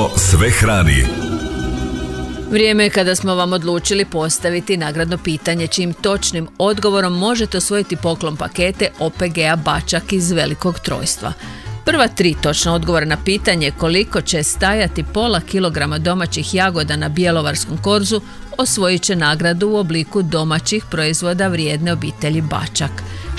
Selo sve hrani. Vrijeme je kada smo vam odlučili postaviti nagradno pitanje čijim točnim odgovorom možete osvojiti poklon pakete OPG-a Bačak iz Velikog Trojstva. Prva 3 točna odgovora na pitanje koliko će stajati pola kilograma domaćih jagoda na bjelovarskom korzu osvojit će nagradu u obliku domaćih proizvoda vrijedne obitelji Bačak.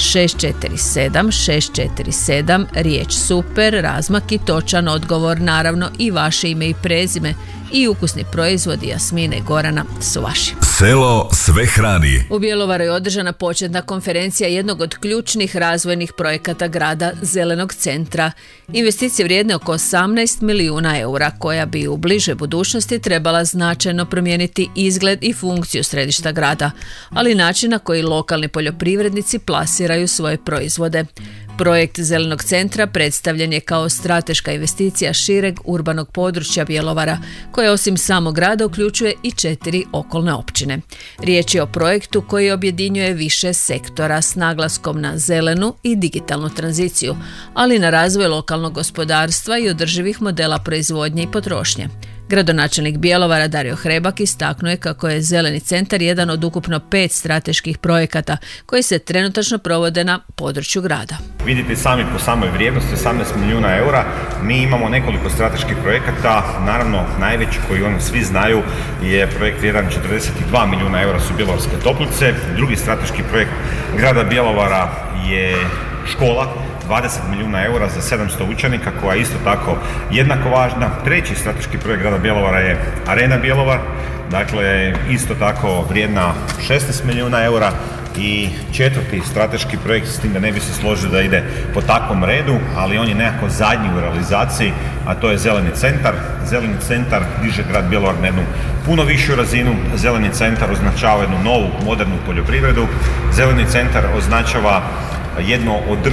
647, riječ super, razmak i točan odgovor, naravno i vaše ime i prezime i ukusni proizvodi Jasmine i Gorana su vaši. Selo sve hrani. U Bjelovaru je održana početna konferencija jednog od ključnih razvojnih projekata grada Zelenog centra. Investicije vrijedne oko 18 milijuna eura koja bi u bližoj budućnosti trebala značajno promijeniti izgled i funkciju središta grada, ali i način na koji lokalni poljoprivrednici plasiraju svoje proizvode. Projekt Zelenog centra predstavljen je kao strateška investicija šireg urbanog područja Bjelovara, koje osim samog grada uključuje i 4 okolne općine. Riječ je o projektu koji objedinjuje više sektora s naglaskom na zelenu i digitalnu tranziciju, ali i na razvoj lokalnog gospodarstva i održivih modela proizvodnje i potrošnje. Gradonačelnik Bjelovara Dario Hrebak istaknuo je kako je Zeleni centar jedan od ukupno 5 strateških projekata koji se trenutačno provode na području grada. Vidite sami po samoj vrijednosti 18 milijuna eura, mi imamo nekoliko strateških projekata, naravno najveći koji oni svi znaju je projekt vrijedan 42 milijuna eura su Bjelovarske toplice, drugi strateški projekt grada Bjelovara je škola, 20 milijuna eura za 700 učenika koja je isto tako jednako važna. Treći strateški projekt grada Bjelovara je Arena Bjelovar, dakle isto tako vrijedna 16 milijuna eura. I četvrti strateški projekt, s tim da ne bi se složio da ide po takvom redu, ali on je nekako zadnji u realizaciji, a to je Zeleni centar. Zeleni centar diže grad Bjelovar na jednu puno višu razinu. Zeleni centar označava jednu novu, modernu poljoprivredu. Zeleni centar označava jedno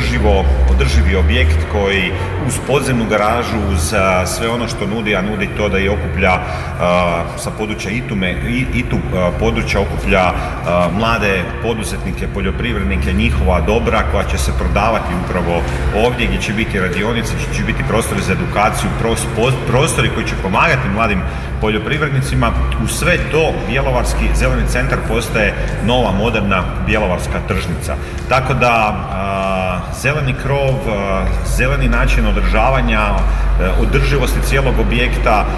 održivi objekt koji uz podzemnu garažu, uz sve ono što nudi, a nudi to da je okuplja sa područja ITU područja okuplja mlade poduzetnike, poljoprivrednike, njihova dobra koja će se prodavati upravo ovdje gdje će biti radionice, gdje će biti prostori za edukaciju, prostori koji će pomagati mladim poljoprivrednicima. U sve to Bjelovarski zeleni centar postaje nova moderna bjelovarska tržnica. Tako da zeleni krov, zeleni način održavanja, održivosti cijelog objekta,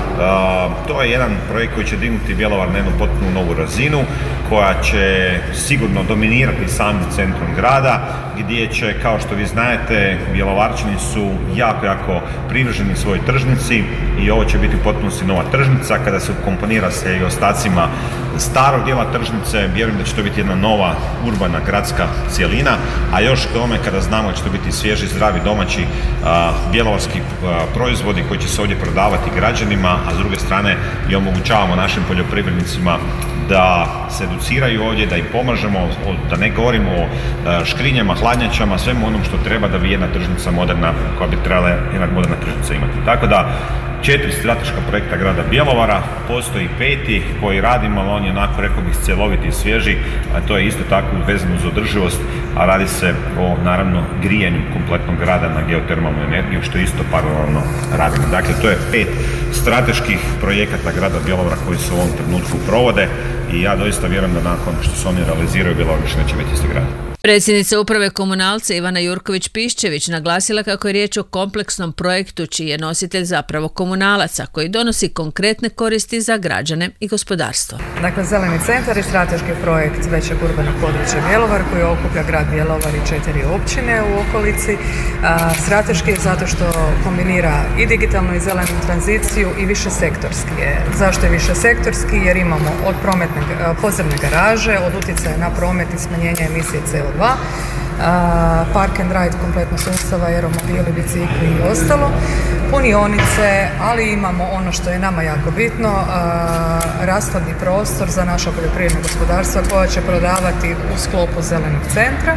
to je jedan projekt koji će dignuti Bjelovar na jednu potpuno novu razinu koja će sigurno dominirati samim centrom grada, gdje će, kao što vi znate, Bjelovarčani su jako privrženi svojoj tržnici i ovo će biti u potpunosti nova tržnica. Kada se ukomponira se i ostacima starog dijela tržnice, vjerujem da će to biti jedna nova urbana gradska cjelina, a još k tome kada znamo da će to biti svježi, zdravi, domaći bjelovarski proizvodi koji će se ovdje prodavati građanima, a s druge strane i omogućavamo našim poljoprivrednicima da se educiraju ovdje, da im pomažemo, da ne govorimo o škrinjama, hladnjačama, svemu onom što treba da bi jedna tržnica moderna, koja bi trebala jedna moderna tržnica imati. Tako da 4 strateška projekta grada Bjelovara, postoji 5. koji radimo, ali on je onako, rekao bih, cjeloviti i svježi, a to je isto tako vezano uz održivost, a radi se o, naravno, grijanju kompletnog grada na geotermalnu energiju, što isto paralelno radimo. Dakle, to je 5 strateških projekata grada Bjelovara koji se u ovom trenutku provode i ja doista vjerujem da nakon što se oni realiziraju, Bjelovar više neće biti isti grad. Predsjednica uprave Komunalca Ivana Jurković-Piščević naglasila kako je riječ o kompleksnom projektu čiji je nositelj zapravo komunalaca koji donosi konkretne koristi za građane i gospodarstvo. Dakle, Zeleni centar je strateški projekt većeg urbanog područja Bjelovar koji okuplja grad Bjelovar i 4 općine u okolici. Strateški je zato što kombinira i digitalnu i zelenu tranziciju i više sektorski je. Zašto je više sektorski? Jer imamo od podzemne garaže, od utjecaja na promet i smanjenja emisije CO2, park and ride kompletno sustava, aeromobili, bicikli i ostalo, punionice, ali imamo ono što je nama jako bitno, rashladni prostor za naša poljoprivredna gospodarstva koja će prodavati u sklopu Zelenog centra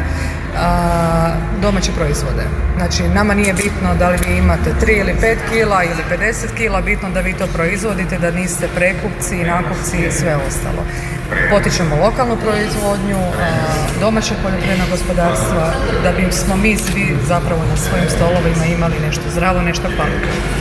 domaće proizvode. Znači, nama nije bitno da li vi imate 3 ili 5 kila ili 50 kila, bitno da vi to proizvodite, da niste prekupci, nakupci i sve ostalo. Potičemo lokalnu proizvodnju, domaće poljoprivredno gospodarstva, da bi smo mi svi zapravo na svojim stolovima imali nešto zdravo, nešto kvalitetno.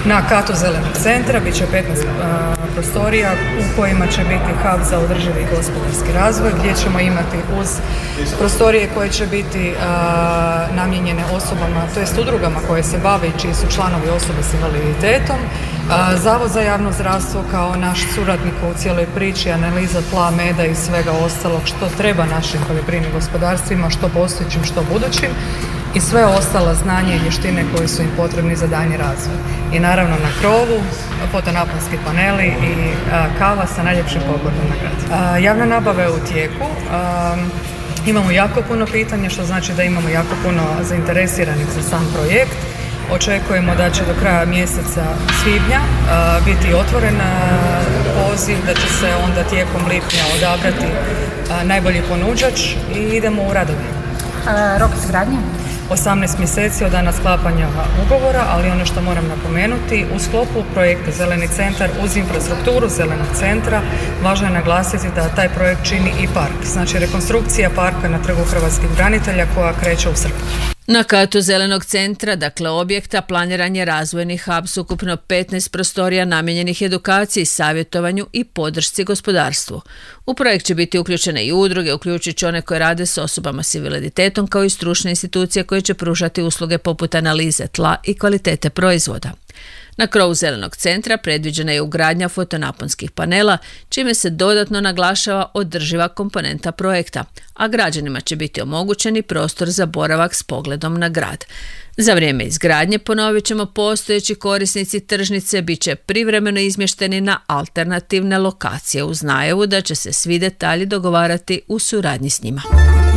Na katu Zelenog centra bit će 15 prostorija u kojima će biti hub za održivi gospodarski razvoj, gdje ćemo imati uz prostorije koje će biti namijenjene osobama, to jest udrugama koje se bave i čiji su članovi osobe s invaliditetom, Zavod za javno zdravstvo kao naš suradnik u cijeloj priči, analiza tla, meda i svega ostalog što treba našim poljoprivrednim gospodarstvima, što postojećim, što budućim, i sve ostala znanja i vještine koje su im potrebni za daljnji razvoj. I naravno na krovu fotonaponski paneli i kava sa najljepšim pogledom na grad. Javna nabava je u tijeku. Imamo jako puno pitanja, što znači da imamo jako puno zainteresiranih za sam projekt. Očekujemo da će do kraja mjeseca svibnja biti otvoren poziv, da će se onda tijekom lipnja odabrati najbolji ponuđač i idemo u radove. Rok izgradnje? 18 mjeseci od dana sklapanja ugovora, ali ono što moram napomenuti, u sklopu projekta Zeleni centar uz infrastrukturu Zelenog centra važno je naglasiti da taj projekt čini i park. Znači rekonstrukcija parka na Trgu hrvatskih branitelja koja kreće u srpnju. Na katu Zelenog centra, dakle objekta, planiran je razvojni hub s ukupno 15 prostorija namijenjenih edukaciji, savjetovanju i podršci gospodarstvu. U projekt će biti uključene i udruge, uključujući one koje rade s osobama s invaliditetom, kao i stručne institucije koje će pružati usluge poput analize tla i kvalitete proizvoda. Na krovu Zelenog centra predviđena je ugradnja fotonaponskih panela, čime se dodatno naglašava održiva komponenta projekta, a građanima će biti omogućeni prostor za boravak s pogledom na grad. Za vrijeme izgradnje, ponovit ćemo, postojeći korisnici tržnice bit će privremeno izmješteni na alternativne lokacije uz najavu da će se svi detalji dogovarati u suradnji s njima.